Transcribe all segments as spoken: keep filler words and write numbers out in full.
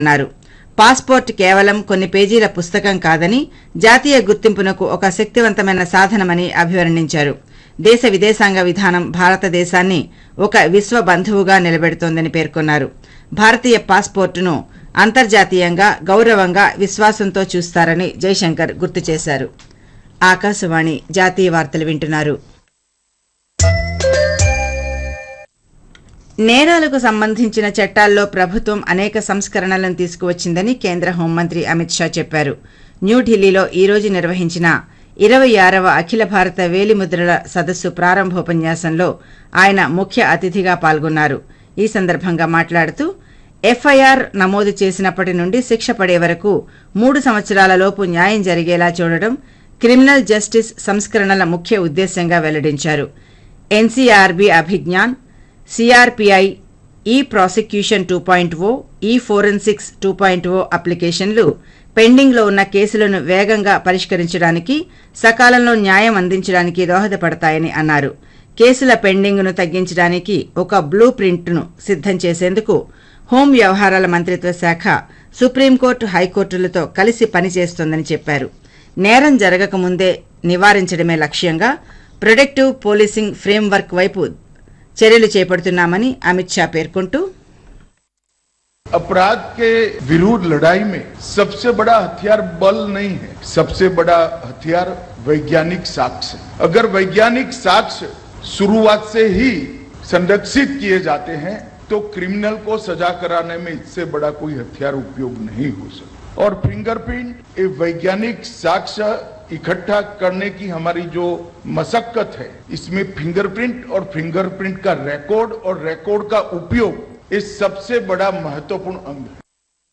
అన్నారు. పాస్పోర్ట్ కేవలం కొన్ని పేజీల పుస్తకం కాదని, జాతీయ గుర్తింపునకు ఒక శక్తివంతమైన సాధనమని అభివర్ణించారు. దేశ విదేశాంగ విధానం భారతదేశాన్ని ఒక విశ్వ బంధువుగా నిలబెడుతోందని పేర్కొన్నారు. భారతీయ పాస్పోర్టును అంతర్జాతీయంగా గౌరవంగా విశ్వాసంతో చూస్తారని జైశంకర్ గుర్తు చేశారు. ఆకాశవాణి జాతీయ వార్తలు వింటున్నారు. నేరాలకు సంబంధించిన చట్టాల్లో ప్రభుత్వం అనేక సంస్కరణలను తీసుకువచ్చిందని కేంద్ర హోంమంత్రి అమిత్ షా చెప్పారు. న్యూఢిల్లీలో ఈ రోజు నిర్వహించిన ఇరవై ఆరవ అఖిల భారత వేలిముద్రల సదస్సు ప్రారంభోపన్యాసంలో ఆయన ముఖ్య అతిథిగా పాల్గొన్నారు. ఈ సందర్భంగా మాట్లాడుతూ ఎఫ్ఐఆర్ నమోదు చేసినప్పటి నుండి శిక్ష పడే వరకు మూడు సంవత్సరాల లోపు న్యాయం జరిగేలా చూడడం క్రిమినల్ జస్టిస్ సంస్కరణల ముఖ్య ఉద్దేశ్యంగా వెల్లడించారు. ఎన్సీఆర్బీ అభిజ్ఞాన్, సిఆర్పీఐ, ఈ ప్రాసిక్యూషన్ టూ పాయింట్ ఓ, ఈ ఫోరెన్సిక్స్ టూ పాయింట్ ఓ అప్లికేషన్లు పెండింగ్లో ఉన్న కేసులను వేగంగా పరిష్కరించడానికి, సకాలంలో న్యాయం అందించడానికి దోహదపడతాయని అన్నారు. కేసుల పెండింగ్ను తగ్గించడానికి ఒక బ్లూ ప్రింట్ను సిద్ధం చేసేందుకు హోం వ్యవహారాల మంత్రిత్వ శాఖ సుప్రీంకోర్టు, హైకోర్టులతో కలిసి పనిచేస్తోందని చెప్పారు. నేరం జరగకముందే నివారించడమే లక్ష్యంగా ప్రొడక్టివ్ పోలీసింగ్ ఫ్రేమ్వర్క్ వైపు చర్యలు చేపడుతున్నామని అమిత్ షా పేర్కొంటూ, अपराध के विरुद्ध लड़ाई में सबसे बड़ा हथियार बल नहीं है, सबसे बड़ा हथियार वैज्ञानिक साक्ष्य। अगर वैज्ञानिक साक्ष्य शुरुआत से ही संरक्षित किए जाते हैं तो क्रिमिनल को सजा कराने में इससे बड़ा कोई हथियार उपयोग नहीं हो सकता। और फिंगरप्रिंट ये वैज्ञानिक साक्ष्य इकट्ठा करने की हमारी जो मशक्कत है, इसमें फिंगरप्रिंट और फिंगरप्रिंट का रिकॉर्ड और रिकॉर्ड का उपयोग इस सबसे बड़ा महत्वपूर्ण अंग है.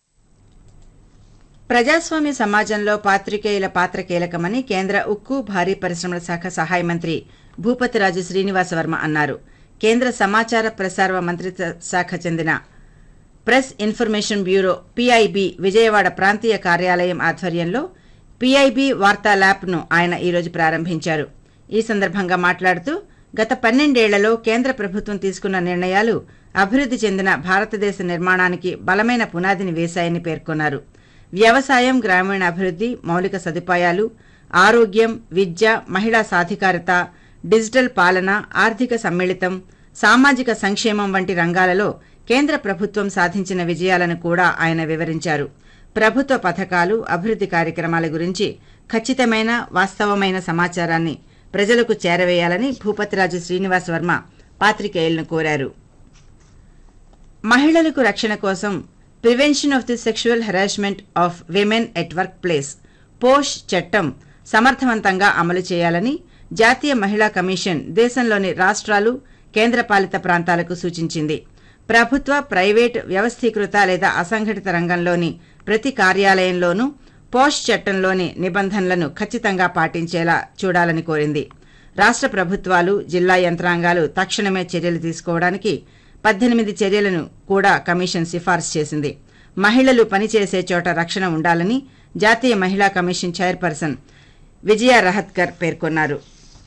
ప్రజాస్వామ్య సమాజంలో పాత్రికేయుల పాత్ర కీలకమని కేంద్ర ఉక్కు, భారీ పరిశ్రమల శాఖ సహాయ మంత్రి భూపతిరాజు శ్రీనివాసవర్మ అన్నారు. కేంద్ర సమాచార ప్రసార మంత్రిత్వ శాఖ చెందిన press information bureau PIB Vijayawada ప్రాంతీయ కార్యాలయం ఆధ్వర్యంలో పీఐబీ వార్తా ల్యాబ్ను ఆయన ఈరోజు ప్రారంభించారు. ఈ సందర్భంగా మాట్లాడుతూ, గత పన్నెండేళ్లలో కేంద్ర ప్రభుత్వం తీసుకున్న నిర్ణయాలు అభివృద్ధి చెందిన భారతదేశ నిర్మాణానికి బలమైన పునాదిని వేశాయని పేర్కొన్నారు. వ్యవసాయం, గ్రామీణాభివృద్ధి, మౌలిక సదుపాయాలు, ఆరోగ్యం, విద్య, మహిళా సాధికారత, డిజిటల్ పాలన, ఆర్థిక సమ్మిళితం, సామాజిక సంక్షేమం వంటి రంగాలలో కేంద్ర ప్రభుత్వం సాధించిన విజయాలను కూడా ఆయన వివరించారు. ప్రభుత్వ పథకాలు, అభివృద్ధి కార్యక్రమాల గురించి ఖచ్చితమైన, వాస్తవమైన సమాచారాన్ని ప్రజలకు చేరవేయాలని భూపతిరాజు శ్రీనివాసవర్మ పాత్రికేయులను కోరారు. మహిళలకు రక్షణ కోసం prevention of the sexual harassment of women at work place పోష్ చట్టం సమర్థవంతంగా అమలు చేయాలని జాతీయ మహిళా కమిషన్ దేశంలోని రాష్ట్రాలు, కేంద్రపాలిత ప్రాంతాలకు సూచించింది. ప్రభుత్వ, ప్రైవేట్, వ్యవస్థీకృత లేదా అసంఘటిత రంగంలోని ప్రతి కార్యాలయంలోనూ పోష్ చట్టంలోని నిబంధనలను ఖచ్చితంగా పాటించేలా చూడాలని కోరింది. రాష్ట్ర ప్రభుత్వాలు, జిల్లా యంత్రాంగాలు తక్షణమే చర్యలు తీసుకోవడానికి పద్దెనిమిది చర్యలను కూడా కమిషన్ సిఫార్సు చేసింది. మహిళలు పనిచేసే చోట రక్షణ ఉండాలని జాతీయ మహిళా కమిషన్ చైర్పర్సన్ విజయ రహత్కర్ పేర్కొన్నారు.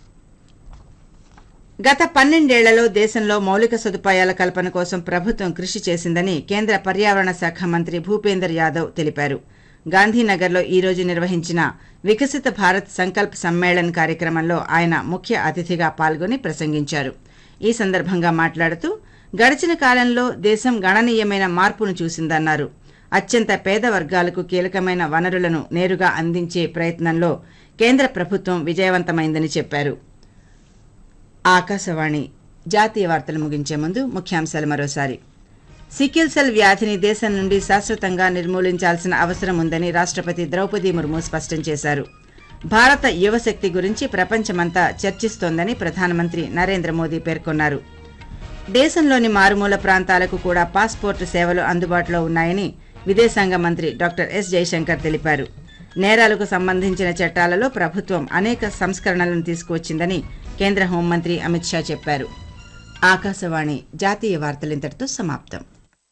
గత పన్నెండేళ్లలో దేశంలో మౌలిక సదుపాయాల కల్పన కోసం ప్రభుత్వం కృషి చేసిందని కేంద్ర పర్యావరణ శాఖ మంత్రి భూపేందర్ యాదవ్ తెలిపారు. గాంధీనగర్లో ఈ రోజు నిర్వహించిన వికసిత భారత్ సంకల్ప్ సమ్మేళన్ కార్యక్రమంలో ఆయన ముఖ్య అతిథిగా పాల్గొని ప్రసంగించారు. ఈ సందర్భంగా మాట్లాడుతూ, గడిచిన కాలంలో దేశం గణనీయమైన మార్పును చూసిందన్నారు. అత్యంత పేద వర్గాలకు కీలకమైన వనరులను నేరుగా అందించే ప్రయత్నంలో కేంద్ర ప్రభుత్వం విజయవంతమైందని చెప్పారు. ఆకాశవాణి జాతీయ వార్తలు ముగించే ముందు ముఖ్యాంశాలు మరోసారి. సికిల్ సెల్ వ్యాధిని దేశం నుండి శాశ్వతంగా నిర్మూలించాల్సిన అవసరం ఉందని రాష్ట్రపతి ద్రౌపది ముర్ము స్పష్టం చేశారు. భారత యువశక్తి గురించి ప్రపంచమంతా చర్చిస్తోందని ప్రధానమంత్రి నరేంద్ర మోదీ పేర్కొన్నారు. దేశంలోని మారుమూల ప్రాంతాలకు కూడా పాస్పోర్టు సేవలు అందుబాటులో ఉన్నాయని విదేశాంగ మంత్రి డాక్టర్ ఎస్ జైశంకర్ తెలిపారు. నేరాలకు సంబంధించిన చట్టాలలో ప్రభుత్వం అనేక సంస్కరణలను తీసుకువచ్చిందని కేంద్ర హోంమంత్రి అమిత్ షా చెప్పారు. ఆకాశవాణి జాతీయ వార్తలు ఇంతటితో సమాప్తం.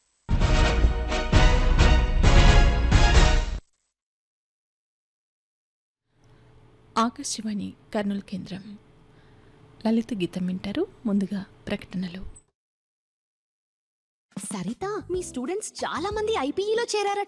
ఆకాశవాణి కర్నూలు కేంద్రం. లలిత గీతం వింటారు. ముందుగా ప్రకటనలు. సరిత మీ స్టూడెంట్స్ చాలా మంది ఐపీఈలో చేరారట.